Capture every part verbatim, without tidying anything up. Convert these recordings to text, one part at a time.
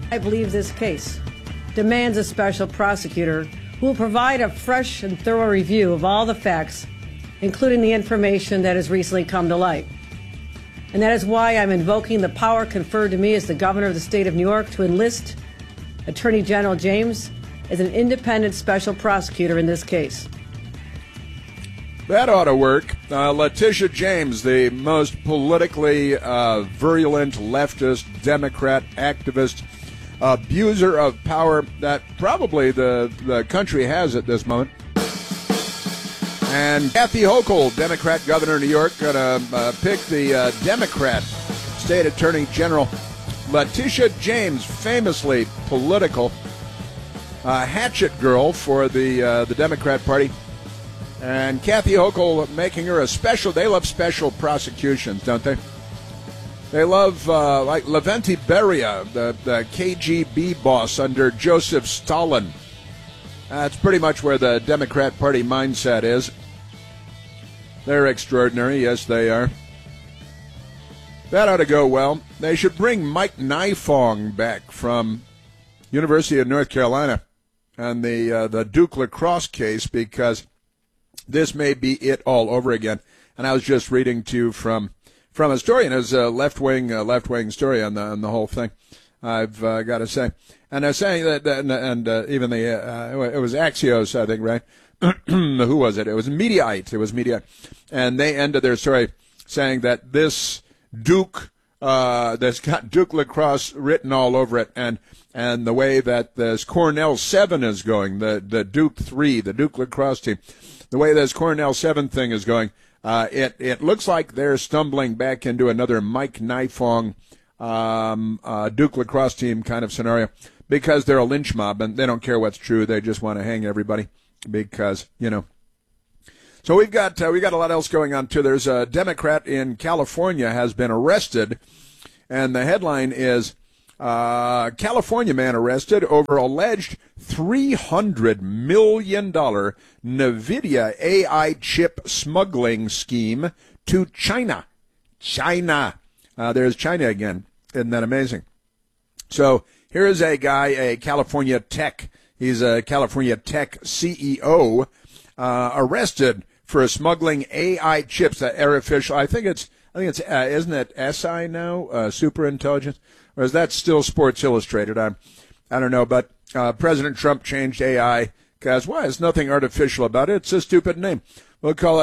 I believe this case demands a special prosecutor who will provide a fresh and thorough review of all the facts, including the information that has recently come to light. And that is why I'm invoking the power conferred to me as the governor of the state of New York to enlist Attorney General James as an independent special prosecutor in this case. That ought to work. Uh, Letitia James, the most politically uh, virulent leftist Democrat activist, abuser of power that probably the, the country has at this moment. And Kathy Hochul, Democrat governor of New York, going to uh, pick the uh, Democrat state attorney general. Letitia James, famously political, uh, hatchet girl for the uh, the Democrat Party. And Kathy Hochul making her a special, they love special prosecutions, don't they? They love, uh, like Lavrenti Beria, the, the K G B boss under Joseph Stalin. That's pretty much where the Democrat Party mindset is. They're extraordinary, yes they are. That ought to go well. They should bring Mike Nifong back from University of North Carolina and the uh, the Duke lacrosse case, because this may be it all over again. And I was just reading to you from from a story, and it was a left-wing uh, left-wing story on the on the whole thing, I've uh, got to say. And they're saying that, and, and uh, even the, uh, it was Axios, I think, right? Who was it? It was Mediaite. It was Mediaite. And they ended their story saying that this Duke, uh, that's got Duke lacrosse written all over it, and and the way that this Cornell seven is going, the, the Duke three, the Duke lacrosse team, the way this Cornell seven thing is going, uh, it, it looks like they're stumbling back into another Mike Nifong um, uh, Duke lacrosse team kind of scenario, because they're a lynch mob and they don't care what's true. They just want to hang everybody because, you know. So we've got uh, we got a lot else going on too. There's a Democrat in California has been arrested, and the headline is uh, California man arrested over alleged three hundred million dollars NVIDIA A I chip smuggling scheme to China. China. Uh, there's China again. Isn't that amazing? So here is a guy, a California tech. He's a California tech C E O, uh, arrested for smuggling A I chips, that artificial. I think it's, I think it's, uh, isn't it S I now, uh, super intelligence, or is that still Sports Illustrated? I'm, I don't know, but uh, President Trump changed A I because why? There's nothing artificial about it. It's a stupid name. We'll call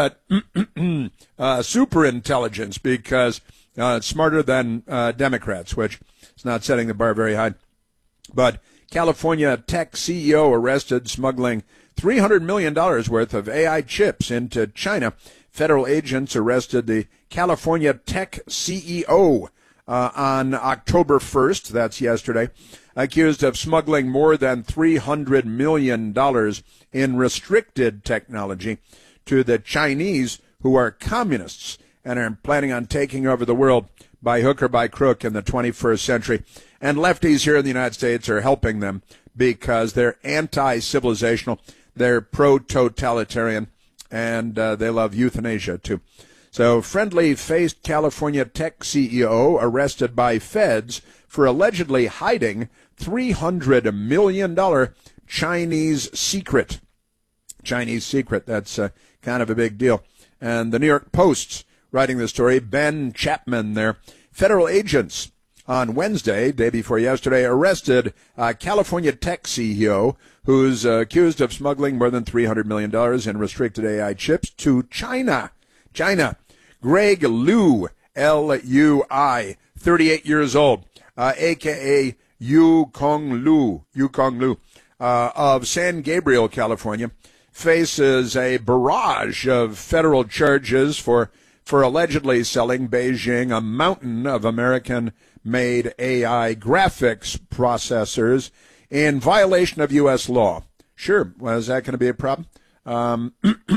it uh, super intelligence because uh, it's smarter than uh, Democrats, which is not setting the bar very high. But California tech C E O arrested smuggling three hundred million dollars worth of A I chips into China. Federal agents arrested the California tech C E O uh, on October first, that's yesterday, accused of smuggling more than three hundred million dollars in restricted technology to the Chinese, who are communists and are planning on taking over the world by hook or by crook in the twenty-first century. And lefties here in the United States are helping them because they're anti-civilizational, they're pro-totalitarian, and uh, they love euthanasia, too. So friendly-faced California tech C E O arrested by feds for allegedly hiding three hundred million dollars Chinese secret. Chinese secret, that's uh, kind of a big deal. And the New York Post's writing the story, Ben Chapman there. Federal agents on Wednesday, day before yesterday, arrested uh, California tech C E O who's uh, accused of smuggling more than three hundred million dollars in restricted A I chips to China. China. Greg Liu, L U I, thirty-eight years old, uh, a k a. Yu Kong Lu, Yu Kong Lu, uh, of San Gabriel, California, faces a barrage of federal charges for for allegedly selling Beijing a mountain of American-made A I graphics processors in violation of U S law. Sure, well, is that going to be a problem? Um,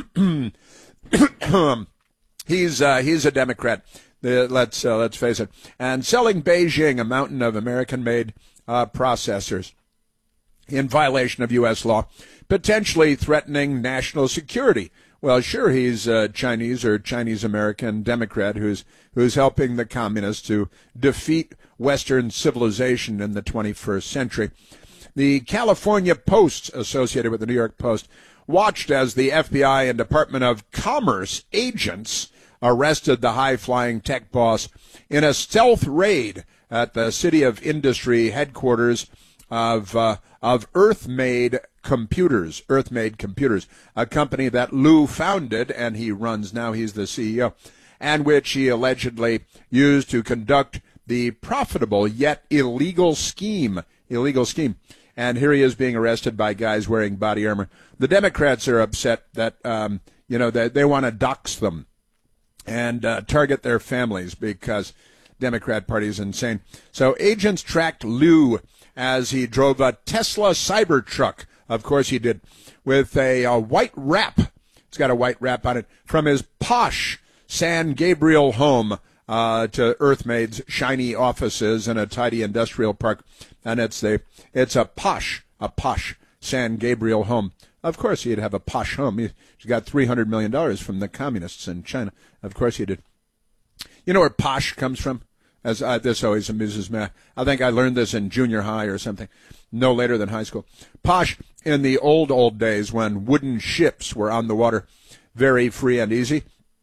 he's uh, he's a Democrat. Uh, let's uh, let's face it, and selling Beijing a mountain of American-made uh, processors in violation of U S law, potentially threatening national security. Well, sure, he's a Chinese or Chinese-American Democrat who's who's helping the communists to defeat Western civilization in the twenty-first century. The California Post, associated with the New York Post, watched as the F B I and Department of Commerce agents arrested the high-flying tech boss in a stealth raid at the City of Industry headquarters of uh, of Earthmade Computers, Earthmade Computers, a company that Liu founded and he runs now. He's the C E O, and which he allegedly used to conduct the profitable yet illegal scheme. Illegal scheme. And here he is being arrested by guys wearing body armor. The Democrats are upset that, um, you know, they, they want to dox them and uh, target their families because Democrat Party is insane. So agents tracked Liu as he drove a Tesla Cybertruck. Of course he did, with a, a white wrap. It's got a white wrap on it, from his posh San Gabriel home uh, to Earthmade's shiny offices in a tidy industrial park. And it's a, it's a posh, a posh San Gabriel home. Of course he'd have a posh home. He, he got three hundred million dollars from the communists in China. Of course he did. You know where posh comes from? As uh, this always amuses me. I think I learned this in junior high or something, no later than high school. Posh in the old, old days when wooden ships were on the water, very free and easy.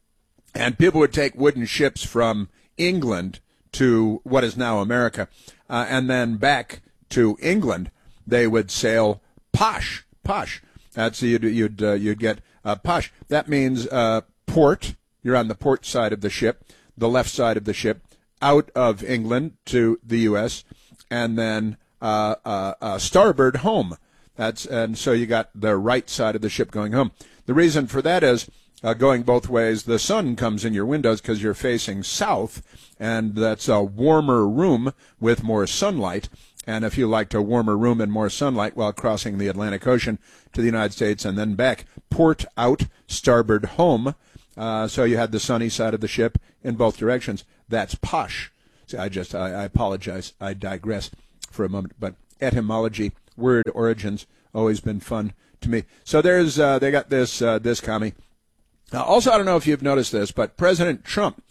And people would take wooden ships from England to what is now America, uh, and then back to England. They would sail posh, posh. That's you'd you'd uh, you'd get uh, posh. That means uh, port. You're on the port side of the ship, the left side of the ship, out of England to the U S, and then uh, uh, uh, starboard home. That's and so you got the right side of the ship going home. The reason for that is uh, going both ways. The sun comes in your windows because you're facing south, and that's a warmer room with more sunlight. And if you liked a warmer room and more sunlight while crossing the Atlantic Ocean to the United States and then back, port out, starboard home. Uh, so you had the sunny side of the ship in both directions. That's posh. See, I just, I, I apologize. I digress for a moment. But etymology, word origins, always been fun to me. So there's, uh, they got this, uh, this commie. Uh, also, I don't know if you've noticed this, but President Trump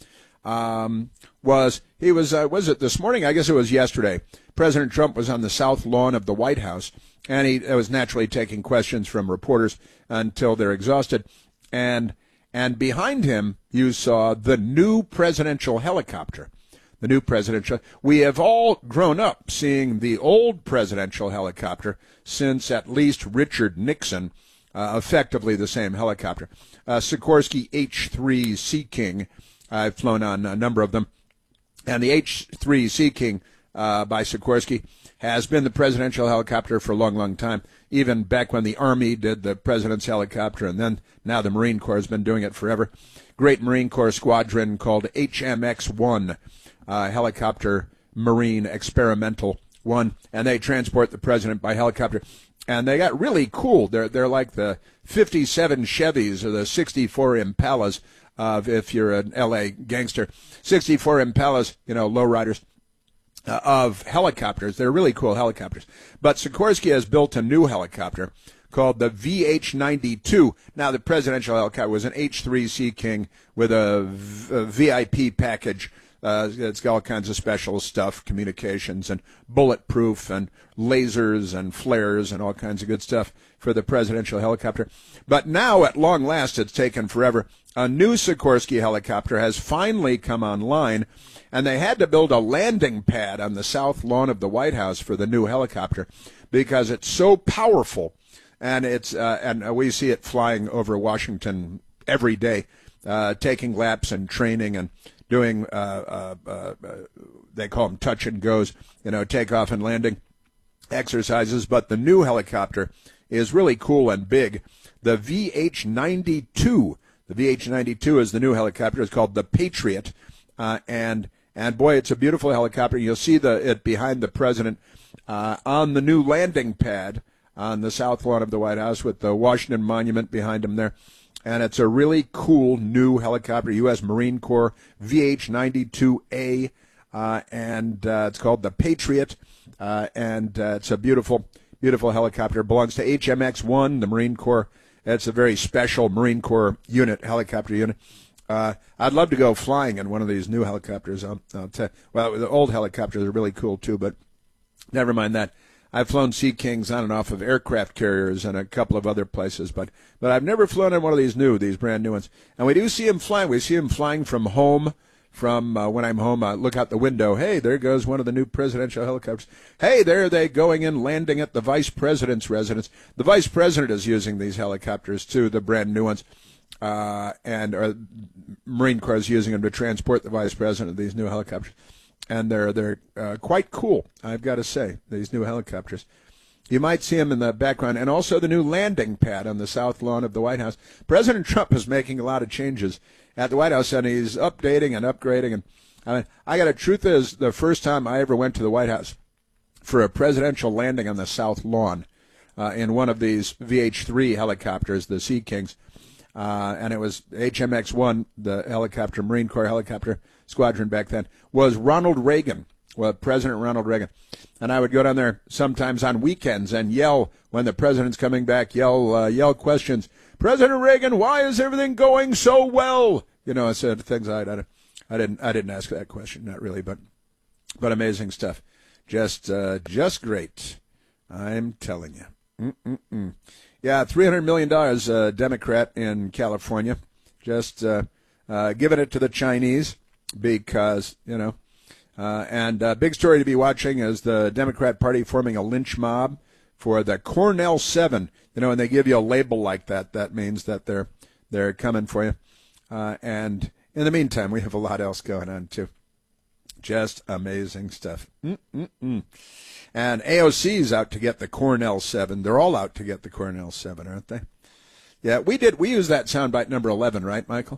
um, was, he was, uh, was it this morning? I guess it was yesterday. President Trump was on the south lawn of the White House, and he was naturally taking questions from reporters until they're exhausted. And And behind him, you saw the new presidential helicopter. The new presidential. We have all grown up seeing the old presidential helicopter since at least Richard Nixon, uh, effectively the same helicopter. Uh, Sikorsky H three Sea King. I've flown on a number of them. And the H three Sea King uh, by Sikorsky has been the presidential helicopter for a long, long time, even back when the Army did the president's helicopter, and then now the Marine Corps has been doing it forever. Great Marine Corps squadron called H M X one, uh, Helicopter Marine Experimental one, and they transport the president by helicopter. And they got really cool. They're they're like the fifty-seven Chevys or the sixty-four Impalas of, if you're an L A gangster, sixty-four Impalas, you know, lowriders. Uh, of helicopters. They're really cool helicopters. But Sikorsky has built a new helicopter called the V H ninety-two. Now, the presidential helicopter was an H three Sea King with a, v- a V I P package. Uh, it's got all kinds of special stuff, communications and bulletproof and lasers and flares and all kinds of good stuff for the presidential helicopter. But now, at long last, it's taken forever. A new Sikorsky helicopter has finally come online, and they had to build a landing pad on the south lawn of the White House for the new helicopter because it's so powerful, and it's uh, and we see it flying over Washington every day, uh, taking laps and training and doing uh, uh, uh, they call them touch and goes, you know, takeoff and landing exercises. But the new helicopter is really cool and big. The V H ninety-two. The V H ninety-two is the new helicopter. It's called the Patriot, uh, and and boy, it's a beautiful helicopter. You'll see the it behind the president uh, on the new landing pad on the south lawn of the White House with the Washington Monument behind him there. And it's a really cool new helicopter, U S Marine Corps V H ninety-two A, uh, and uh, it's called the Patriot, uh, and uh, it's a beautiful, beautiful helicopter. It belongs to H M X one, the Marine Corps. It's a very special Marine Corps unit, helicopter unit. Uh, I'd love to go flying in one of these new helicopters. I'll, I'll tell, well, the old helicopters are really cool too, but never mind that. I've flown Sea Kings on and off of aircraft carriers and a couple of other places, but but I've never flown in one of these new, these brand new ones. And we do see them flying. We see them flying from home. From uh, when I'm home, I look out the window. Hey, there goes one of the new presidential helicopters. Hey, there they going in, landing at the vice president's residence. The vice president is using these helicopters too, the brand new ones, uh, and uh, Marine Corps is using them to transport the vice president of these new helicopters, and they're they're uh, quite cool. I've got to say, these new helicopters. You might see them in the background, and also the new landing pad on the south lawn of the White House. President Trump is making a lot of changes at the White House, and he's updating and upgrading. And I mean, I got to, truth is, the first time I ever went to the White House for a presidential landing on the south lawn uh, in one of these V H three helicopters, the Sea Kings, uh, and it was H M X one, the helicopter, Marine Corps helicopter squadron back then, was Ronald Reagan. Well, President Ronald Reagan. And I would go down there sometimes on weekends and yell when the president's coming back, yell uh, yell questions. President Reagan, why is everything going so well? You know, I said things I, I, I didn't I didn't ask that question, not really, but but amazing stuff. Just uh, just great. I'm telling you. Mm-mm-mm. Yeah, three hundred million dollars, uh, Democrat in California, just uh, uh, giving it to the Chinese because, you know, Uh, and a uh, big story to be watching is the Democrat Party forming a lynch mob for the Cornell Seven. You know, and they give you a label like that. That means that they're they're coming for you. Uh, and in the meantime, we have a lot else going on, too. Just amazing stuff. Mm-mm-mm. And A O C's out to get the Cornell Seven. They're all out to get the Cornell Seven, aren't they? Yeah, we did. We used that soundbite number eleven, right, Michael?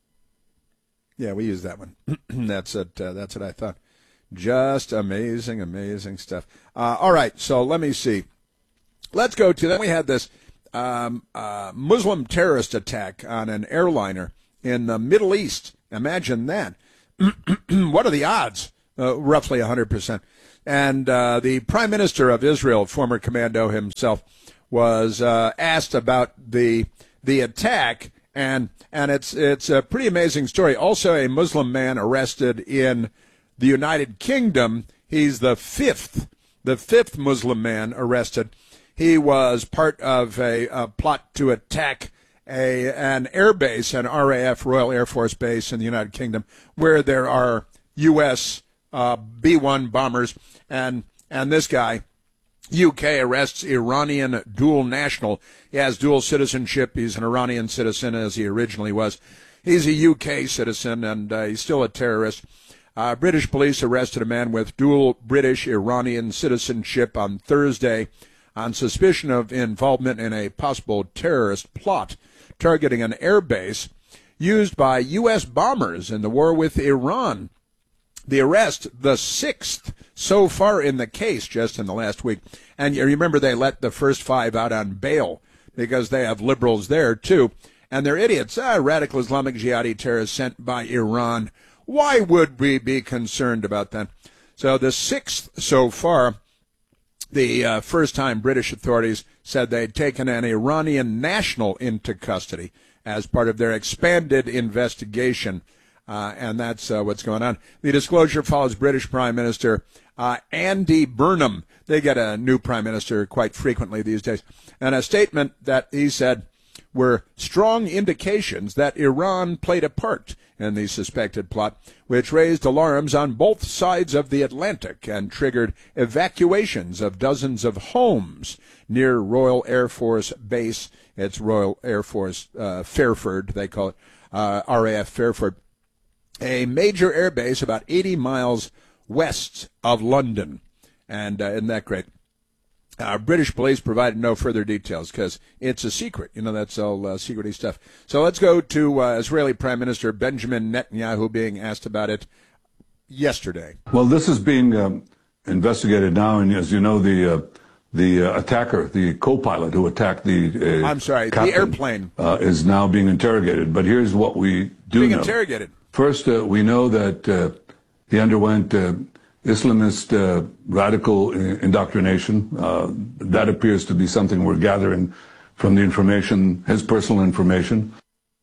Yeah, we used that one. That's it. Uh, that's what I thought. Just amazing, amazing stuff. Uh, all right, so let me see. Let's go to, then we had this um, uh, Muslim terrorist attack on an airliner in the Middle East. Imagine that. What are the odds? Uh, roughly one hundred percent. And uh, the Prime Minister of Israel, former commando himself, was uh, asked about the the attack, and and it's it's a pretty amazing story. Also, a Muslim man arrested in the United Kingdom. He's the fifth, the fifth Muslim man arrested. He was part of a, a plot to attack a an air base, an R A F, Royal Air Force Base in the United Kingdom, where there are U S uh, B one bombers. And and this guy, U K arrests Iranian dual national. He has dual citizenship. He's an Iranian citizen, as he originally was. He's a U K citizen, and uh, he's still a terrorist. Uh, British police arrested a man with dual British-Iranian citizenship on Thursday on suspicion of involvement in a possible terrorist plot targeting an air base used by U S bombers in the war with Iran. The arrest, the sixth so far in the case just in the last week. And you remember they let the first five out on bail because they have liberals there, too. And they're idiots. Ah, radical Islamic jihadi terrorists sent by Iran. Why would we be concerned about that? So the sixth so far, the uh, first time British authorities said they'd taken an Iranian national into custody as part of their expanded investigation. Uh, and that's uh, what's going on. The disclosure follows British Prime Minister uh, Andy Burnham. They get a new prime minister quite frequently these days. And a statement that he said were strong indications that Iran played a part in the suspected plot, which raised alarms on both sides of the Atlantic and triggered evacuations of dozens of homes near Royal Air Force Base. It's Royal Air Force uh, Fairford, they call it, uh, R A F Fairford, a major air base about eighty miles west of London. And uh, isn't that great? Uh, British police provided no further details because it's a secret. You know, that's all uh, secret-y stuff. So let's go to uh, Israeli Prime Minister Benjamin Netanyahu being asked about it yesterday. Well, this is being um, investigated now, and as you know, the uh, the uh, attacker, the co-pilot who attacked the uh, I'm sorry, captain, the airplane uh, is now being interrogated. But here's what we do being know. interrogated. First, uh, we know that uh, he underwent uh, Islamist uh, radical indoctrination. Uh, that appears to be something we're gathering from the information, his personal information.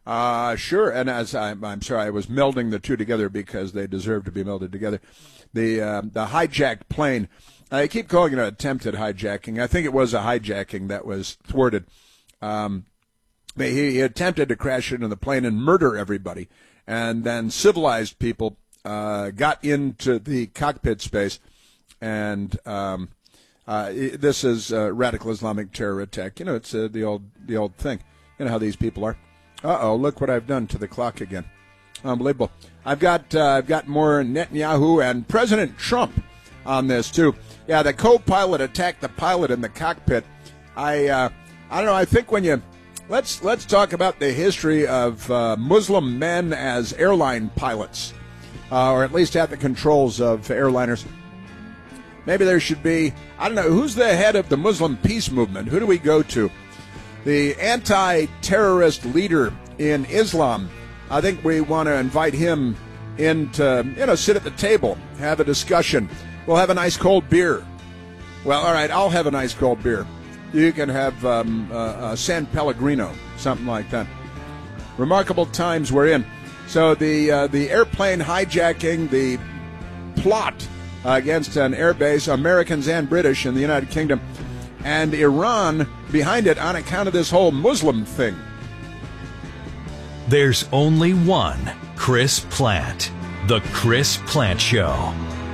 Uh, sure. And as I'm, I'm sorry, I was melding the two together because they deserve to be melded together. The uh, the hijacked plane. I keep calling it an attempted hijacking. I think it was a hijacking that was thwarted. Um, he, he attempted to crash into the plane and murder everybody, and then civilized people uh, got into the cockpit space, and um, uh, this is a radical Islamic terror attack. You know, it's uh, the old the old thing. You know how these people are. Uh-oh, look what I've done to the clock again. Unbelievable. I've got uh, I've got more Netanyahu and President Trump on this too. Yeah, the co-pilot attacked the pilot in the cockpit. I uh, I don't know. I think when you let's let's talk about the history of uh, Muslim men as airline pilots, uh, or at least at the controls of airliners. Maybe there should be, I don't know, who's the head of the Muslim peace movement? Who do we go to? The anti-terrorist leader in Islam. I think we want to invite him in to, you know, sit at the table, have a discussion. We'll have a nice cold beer. Well, all right, I'll have a nice cold beer. You can have um, uh, uh, San Pellegrino, something like that. Remarkable times we're in. So the uh, the airplane hijacking, the plot against an airbase, Americans and British in the United Kingdom, and Iran behind it on account of this whole Muslim thing. There's only one Chris Plante. The Chris Plante Show.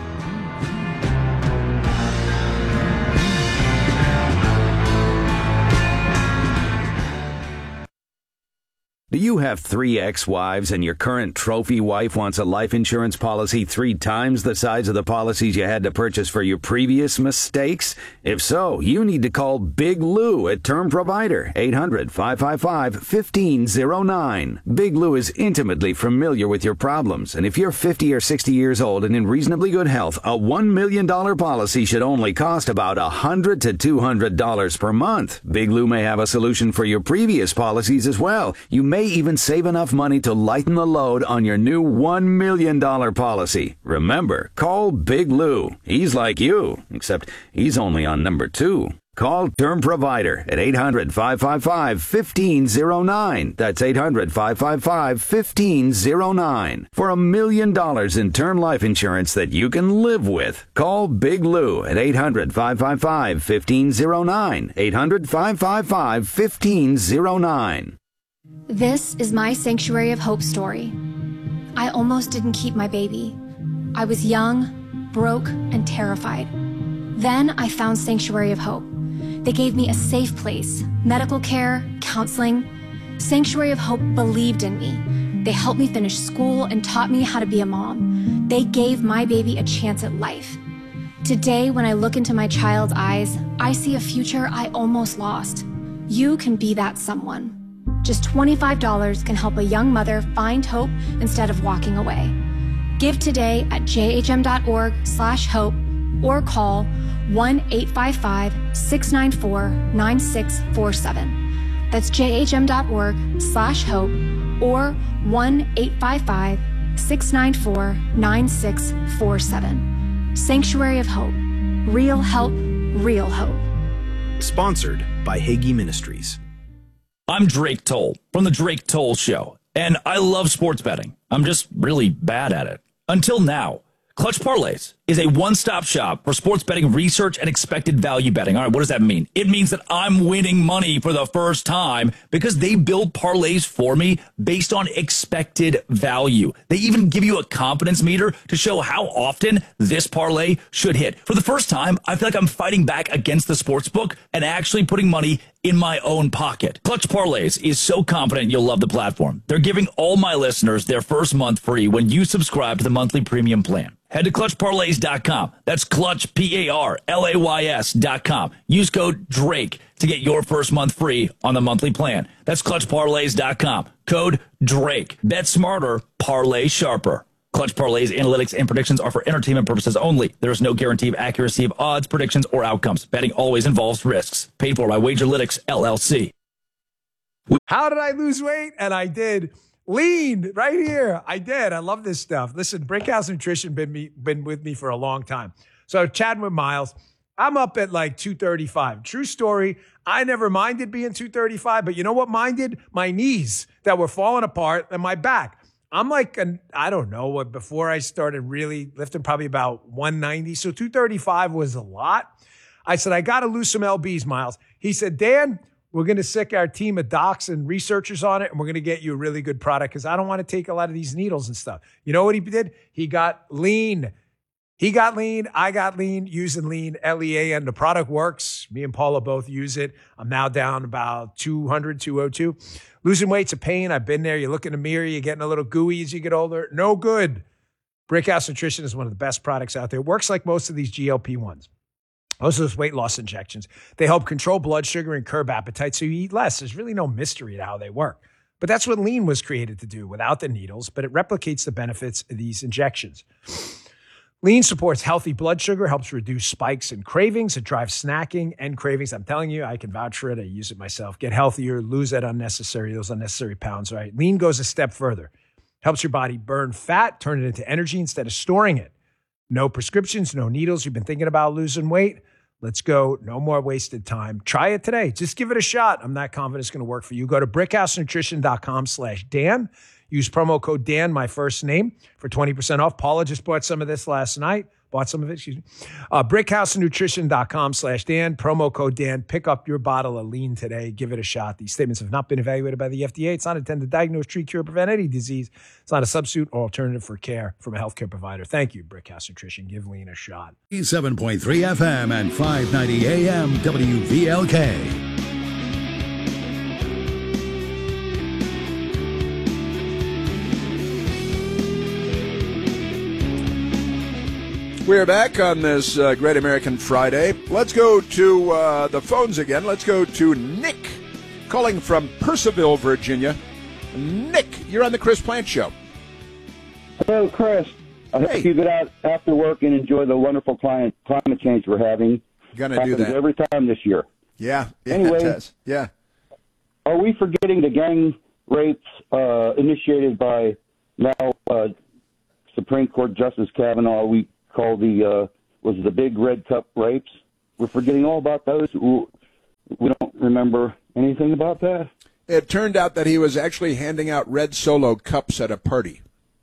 Do you have three ex-wives and your current trophy wife wants a life insurance policy three times the size of the policies you had to purchase for your previous mistakes? If so, you need to call Big Lou at Term Provider, eight hundred, five five five, one five zero nine. Big Lou is intimately familiar with your problems, and if you're fifty or sixty years old and in reasonably good health, a one million dollars policy should only cost about one hundred to two hundred dollars per month. Big Lou may have a solution for your previous policies as well. You may even save enough money to lighten the load on your new one million dollars policy. Remember, call Big Lou. He's like you, except he's only on number two. Call Term Provider at eight hundred, five five five, one five zero nine. That's eight hundred, five five five, one five zero nine. For a million dollars in term life insurance that you can live with. Call Big Lou at eight hundred, five five five, one five zero nine. eight hundred, five five five, one five zero nine. This is my Sanctuary of Hope story. I almost didn't keep my baby. I was young, broke, and terrified. Then I found Sanctuary of Hope. They gave me a safe place, medical care, counseling. Sanctuary of Hope believed in me. They helped me finish school and taught me how to be a mom. They gave my baby a chance at life. Today, when I look into my child's eyes, I see a future I almost lost. You can be that someone. Just twenty-five dollars can help a young mother find hope instead of walking away. Give today at jhm.org slash hope or call one eight five five, six nine four, nine six four seven. That's jhm.org slash hope or one eight five five, six nine four, nine six four seven. Sanctuary of Hope. Real help, real hope. Sponsored by Hagee Ministries. I'm Drake Toll from The Drake Toll Show, and I love sports betting. I'm just really bad at it. Until now. Clutch Parlays is a one-stop shop for sports betting research and expected value betting. All right, what does that mean? It means that I'm winning money for the first time because they build parlays for me based on expected value. They even give you a confidence meter to show how often this parlay should hit. For the first time, I feel like I'm fighting back against the sports book and actually putting money in my own pocket. Clutch Parlays is so confident you'll love the platform. They're giving all my listeners their first month free when you subscribe to the monthly premium plan. Head to clutch parlays dot com. That's Clutch, P A R L A Y S dot com. Use code DRAKE to get your first month free on the monthly plan. That's clutch parlays dot com. Code DRAKE. Bet smarter, parlay sharper. Clutch Parlays analytics and predictions are for entertainment purposes only. There is no guarantee of accuracy of odds, predictions, or outcomes. Betting always involves risks. Paid for by Wagerlytics, L L C. How did I lose weight? And I did. Lean right here. I did. I love this stuff. Listen, Brickhouse Nutrition been me been with me for a long time. So chatting with Miles, I'm up at like two thirty-five. True story. I never minded being two thirty-five, but you know what minded? My knees that were falling apart and my back. I'm like, an, I don't know, what before I started really lifting, probably about one ninety. So two thirty-five was a lot. I said, I got to lose some L Bs, Miles. He said, Dan, we're going to sick our team of docs and researchers on it, and we're going to get you a really good product because I don't want to take a lot of these needles and stuff. You know what he did? He got lean. He got lean. I got lean using lean, L E A N. The product works. Me and Paula both use it. I'm now down about two hundred, two oh two. Losing weight's a pain. I've been there. You look in the mirror, you're getting a little gooey as you get older. No good. Brickhouse Nutrition is one of the best products out there. It works like most of these G L P ones. Most of those weight loss injections. They help control blood sugar and curb appetite so you eat less. There's really no mystery to how they work. But that's what lean was created to do without the needles, but it replicates the benefits of these injections. Lean supports healthy blood sugar, helps reduce spikes and cravings. It drives snacking and cravings. I'm telling you, I can vouch for it. I use it myself. Get healthier, lose that unnecessary, those unnecessary pounds, right? Lean goes a step further. Helps your body burn fat, turn it into energy instead of storing it. No prescriptions, no needles. You've been thinking about losing weight? Let's go. No more wasted time. Try it today. Just give it a shot. I'm not confident it's going to work for you. Go to brickhousenutrition.com slash Dan. Use promo code Dan, my first name, for twenty percent off. Paula just bought some of this last night. Bought some of it, excuse me. Uh, brickhousenutrition.com slash Dan. Promo code Dan. Pick up your bottle of lean today. Give it a shot. These statements have not been evaluated by the F D A. It's not intended to diagnose, treat, cure, prevent any disease. It's not a substitute or alternative for care from a healthcare provider. Thank you, Brickhouse Nutrition. Give lean a shot. seven point three F M and five ninety A M W V L K. We're back on this uh, Great American Friday. Let's go to uh, the phones again. Let's go to Nick, calling from Purcellville, Virginia. Nick, you're on the Chris Plant Show. Hello, Chris. I Hey. hope you get out after work and enjoy the wonderful climate, climate change we're having. Gonna do Happens that. every time this year. Yeah, yeah, Anyway. it does. Yeah. Are we forgetting the gang rapes uh, initiated by now uh, Supreme Court Justice Kavanaugh? We call the uh, was the big red cup rapes. We're forgetting all about those. We don't remember anything about that. It turned out that he was actually handing out red Solo cups at a party.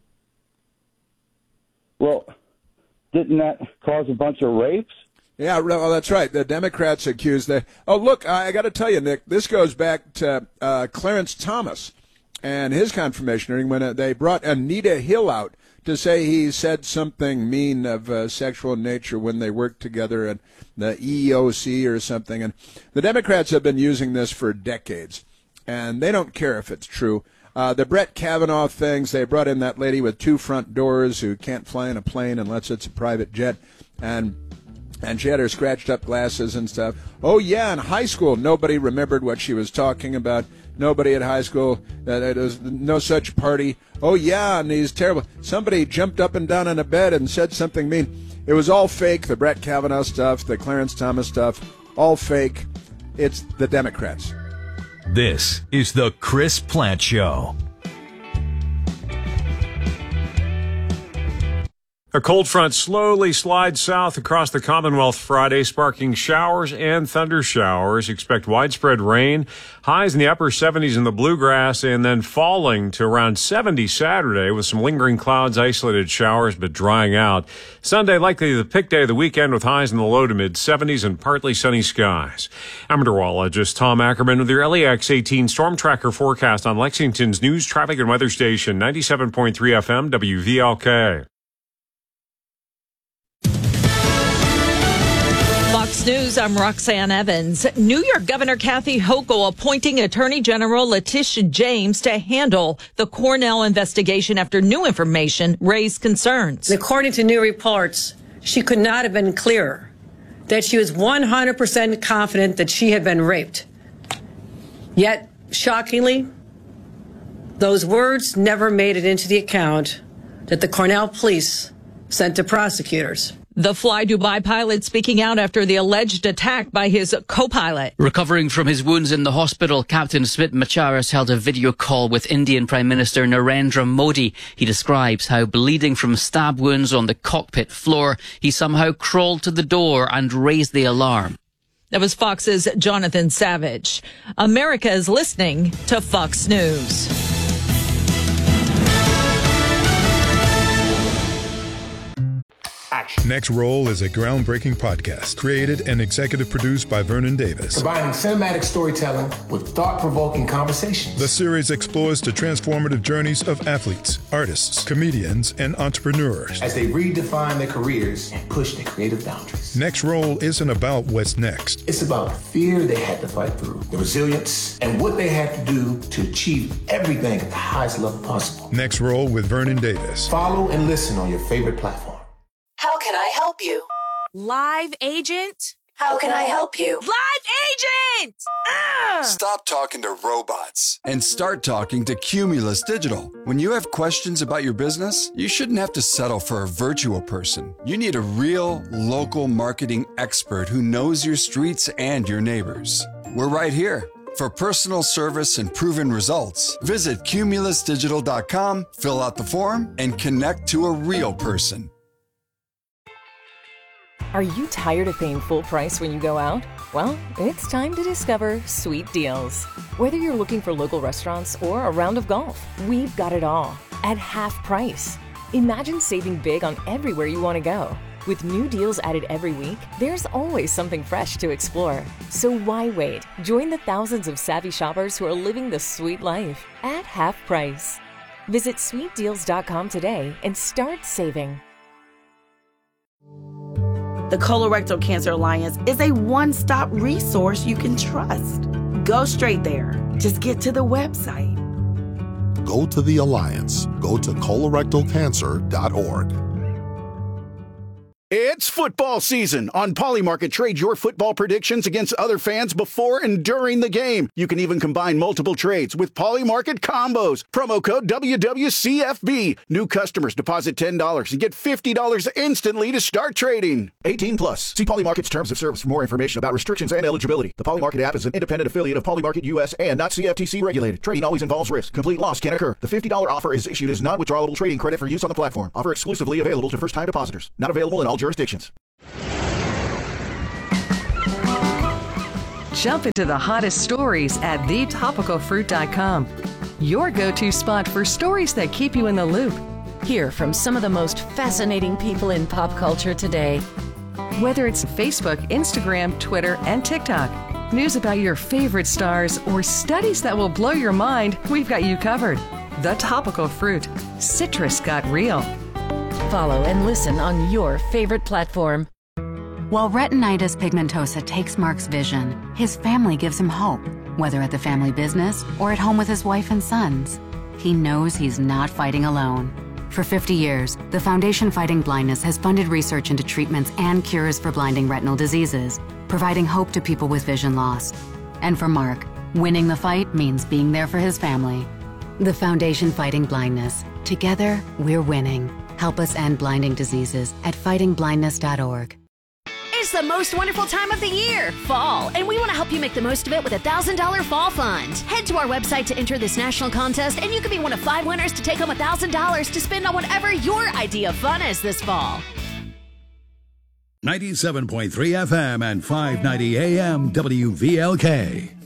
Well, didn't that cause a bunch of rapes? Yeah, well, that's right. The Democrats accused that. Oh, look, I got to tell you, Nick, this goes back to uh, Clarence Thomas and his confirmation hearing when uh, they brought Anita Hill out to say he said something mean of uh, sexual nature when they worked together at the E E O C or something. And the Democrats have been using this for decades, and they don't care if it's true. Uh, the Brett Kavanaugh things, they brought in that lady with two front doors who can't fly in a plane unless it's a private jet, and and she had her scratched up glasses and stuff. Oh, yeah, in high school, nobody remembered what she was talking about. Nobody at high school, uh, there was no such party. Oh, yeah, and these terrible. Somebody jumped up and down in a bed and said something mean. It was all fake, the Brett Kavanaugh stuff, the Clarence Thomas stuff, all fake. It's the Democrats. This is the Chris Plant Show. A cold front slowly slides south across the Commonwealth Friday, sparking showers and thunder showers. Expect widespread rain, highs in the upper seventies in the bluegrass, and then falling to around seventy Saturday with some lingering clouds, isolated showers, but drying out. Sunday, likely the pick day of the weekend with highs in the low to mid seventies and partly sunny skies. I'm meteorologist Tom Ackerman with your L E X eighteen Storm Tracker forecast on Lexington's news, traffic, and weather station, ninety-seven point three F M W V L K. Fox News, I'm Roxanne Evans. New York Governor Kathy Hochul appointing Attorney General Letitia James to handle the Cornell investigation after new information raised concerns. According to new reports, she could not have been clearer that she was one hundred percent confident that she had been raped. Yet, shockingly, those words never made it into the account that the Cornell police sent to prosecutors. The Fly Dubai pilot speaking out after the alleged attack by his co-pilot. Recovering from his wounds in the hospital, Captain Smit Macharas held a video call with Indian Prime Minister Narendra Modi. He describes how, bleeding from stab wounds on the cockpit floor, he somehow crawled to the door and raised the alarm. That was Fox's Jonathan Savage. America is listening to Fox News. Next Roll is a groundbreaking podcast created and executive produced by Vernon Davis. Combining cinematic storytelling with thought-provoking conversations. The series explores the transformative journeys of athletes, artists, comedians, and entrepreneurs as they redefine their careers and push their creative boundaries. Next Roll isn't about what's next. It's about the fear they had to fight through, the resilience, and what they had to do to achieve everything at the highest level possible. Next Roll with Vernon Davis. Follow and listen on your favorite platform. How can I help you? Live agent? How can I help you? Live agent! Ah! Stop talking to robots and start talking to Cumulus Digital. When you have questions about your business, you shouldn't have to settle for a virtual person. You need a real, local marketing expert who knows your streets and your neighbors. We're right here. For personal service and proven results, visit cumulus digital dot com, fill out the form, and connect to a real person. Are you tired of paying full price when you go out? Well, it's time to discover Sweet Deals. Whether you're looking for local restaurants or a round of golf, we've got it all at half price. Imagine saving big on everywhere you want to go. With new deals added every week, there's always something fresh to explore. So why wait? Join the thousands of savvy shoppers who are living the sweet life at half price. Visit sweet deals dot com today and start saving. The Colorectal Cancer Alliance is a one-stop resource you can trust. Go straight there. Just get to the website. Go to the Alliance. Go to colorectal cancer dot org. It's football season. On Polymarket, trade your football predictions against other fans before and during the game. You can even combine multiple trades with Polymarket combos. Promo code W W C F B. New customers deposit ten dollars and get fifty dollars instantly to start trading. eighteen plus. See Polymarket's terms of service for more information about restrictions and eligibility. The Polymarket app is an independent affiliate of Polymarket U S and not C F T C regulated. Trading always involves risk. Complete loss can occur. The fifty dollars offer is issued as non-withdrawable trading credit for use on the platform. Offer exclusively available to first-time depositors. Not available in all jurisdictions. Jump into the hottest stories at the topical fruit dot com. Your go-to spot for stories that keep you in the loop. Hear from some of the most fascinating people in pop culture today. Whether it's Facebook, Instagram, Twitter, and TikTok, news about your favorite stars, or studies that will blow your mind, we've got you covered. The Topical Fruit. Citrus got real. Follow and listen on your favorite platform. While retinitis pigmentosa takes Mark's vision, his family gives him hope, whether at the family business or at home with his wife and sons. He knows he's not fighting alone. For fifty years, the Foundation Fighting Blindness has funded research into treatments and cures for blinding retinal diseases, providing hope to people with vision loss. And for Mark, winning the fight means being there for his family. The Foundation Fighting Blindness. Together, we're winning. Help us end blinding diseases at fighting blindness dot org. It's the most wonderful time of the year, fall, and we want to help you make the most of it with a one thousand dollars Fall Fund. Head to our website to enter this national contest, and you could be one of five winners to take home one thousand dollars to spend on whatever your idea of fun is this fall. ninety-seven point three F M and five ninety A M W V L K.